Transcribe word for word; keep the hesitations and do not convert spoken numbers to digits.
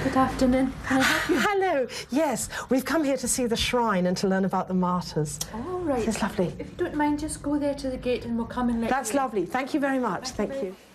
Good afternoon. Can I help you? Hello. Yes, we've come here to see the shrine and to learn about the martyrs. All right. It's lovely. If you don't mind, just go there to the gate and we'll come and let That's you in. lovely. Thank you very much. Thank Thank you. you.